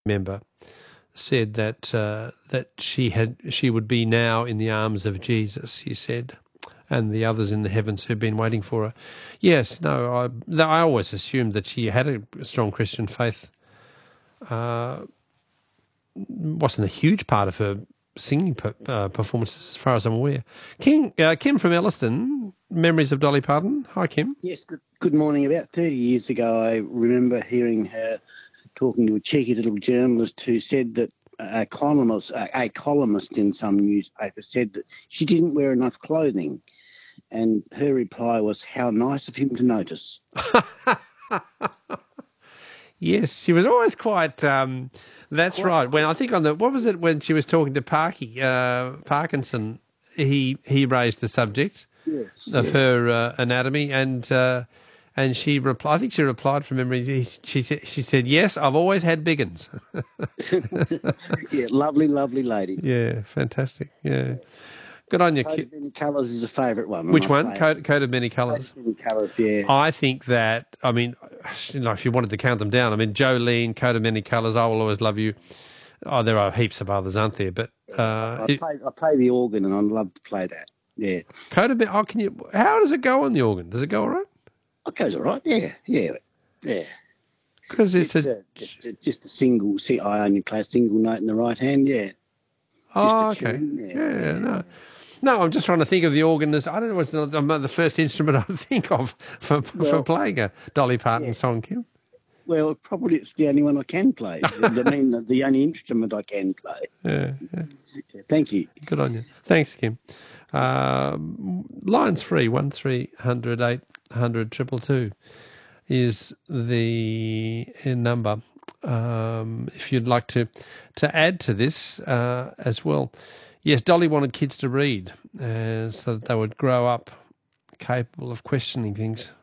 member said that she would be now in the arms of Jesus, he said, and the others in the heavens who've been waiting for her. Yes, no, I always assumed that she had a strong Christian faith. Wasn't a huge part of her singing performances, as far as I'm aware. Kim from Elliston, memories of Dolly Parton. Hi, Kim. Yes, good morning. About 30 years ago, I remember hearing her talking to a cheeky little journalist who said that a columnist in some newspaper said that she didn't wear enough clothing. And her reply was, "How nice of him to notice." Yes, she was always quite. That's right. When I think what was it when she was talking to Parkinson? He raised the subject of her anatomy, and she replied. I think she replied from memory. She said, "Yes, I've always had big uns." Yeah, lovely lady. Yeah, fantastic. Yeah. Good on you. Coat of Many Colours is a favourite one. Which one? Coat of Many Colours. Coat of Many Colours, yeah. I think that, I mean, if you wanted to count them down, I mean, Jolene, Coat of Many Colours, I Will Always Love You. Oh, there are heaps of others, aren't there? But I play the organ, and I'd love to play that. Yeah. Coat of Many. Oh, how does it go on the organ? Does it go all right? It goes all right. Yeah. Because it's just a single. See, I only play a single note in the right hand. Yeah. Oh, okay. Yeah. No, I'm just trying to think of the organ as, I don't know, it's not the first instrument I think of for playing a Dolly Parton song, Kim. Well, probably it's the only one I can play. I mean, the only instrument I can play. Yeah. Thank you. Good on you. Thanks, Kim. Lines free, 1300 800 222 is the number. If you'd like to add to this as well. Yes, Dolly wanted kids to read so that they would grow up capable of questioning things.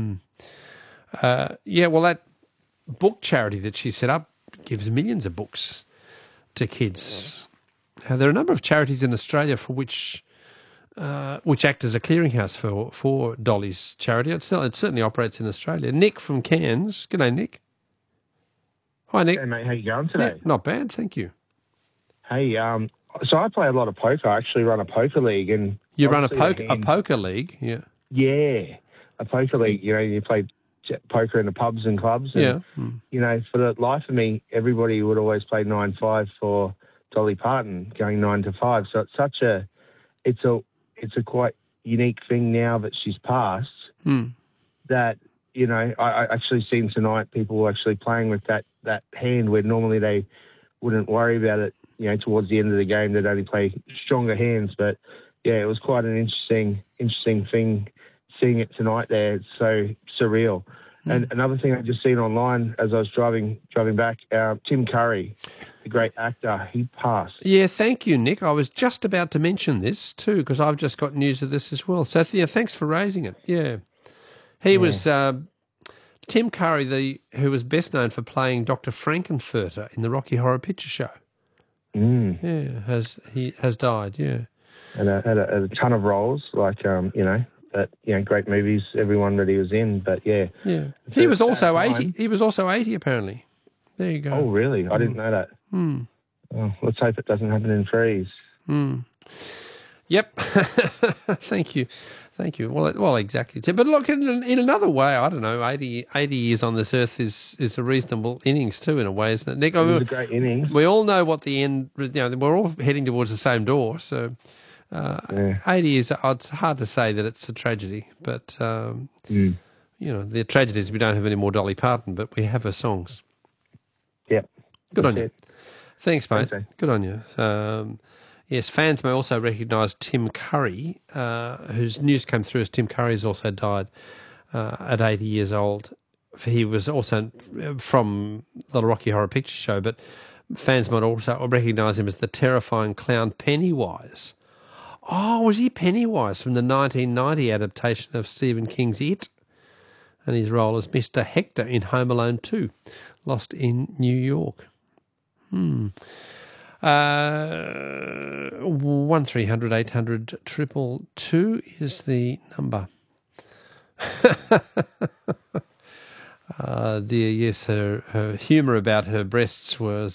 Well, that book charity that she set up gives millions of books to kids. There are a number of charities in Australia for which act as a clearinghouse for Dolly's charity. It certainly operates in Australia. Nick from Cairns. G'day, Nick. Hi, Nick. Hey, mate. How you going today? Yeah, not bad, thank you. Hey, so I play a lot of poker. I actually run a poker league. And you run a poker league? Yeah. Yeah, a poker league. You know, you play poker in the pubs and clubs. And, you know, for the life of me, everybody would always play 9-5 for Dolly Parton, going 9 to 5. So it's a quite unique thing now that she's passed. That, you know, I actually seen tonight people were actually playing with that hand where normally they wouldn't worry about it. You know, towards the end of the game, they'd only play stronger hands. But yeah, it was quite an interesting thing seeing it tonight there. It's so surreal. And another thing I just seen online as I was driving back, Tim Curry, the great actor, he passed. Yeah, thank you, Nick. I was just about to mention this too because I've just got news of this as well. So yeah, thanks for raising it. Yeah, he was Tim Curry, who was best known for playing Dr. Frankenfurter in the Rocky Horror Picture Show. Yeah, has died. Yeah, and had a ton of roles, like great movies, everyone that he was in. But yeah. He was also 80. He was also 80, apparently. There you go. Oh, really? I didn't know that. Oh, let's hope it doesn't happen in threes. Yep. Thank you. Well, exactly. But look, in another way, I don't know, 80 years on this earth is a reasonable innings too, in a way, isn't it, Nick? It's a great innings. We all know what the end, you know, we're all heading towards the same door, so 80 is, it's hard to say that it's a tragedy, but, you know, the tragedy is we don't have any more Dolly Parton, but we have her songs. Yep. Good on you. Thanks, mate. Good on you. Yes, fans may also recognise Tim Curry, whose news came through as Tim Curry has also died at 80 years old. He was also from the Rocky Horror Picture Show, but fans might also recognise him as the terrifying clown Pennywise. Oh, was he Pennywise from the 1990 adaptation of Stephen King's It? And his role as Mr. Hector in Home Alone 2, Lost in New York. 1300 800 222 is the number. Dear, yes, her humour about her breasts was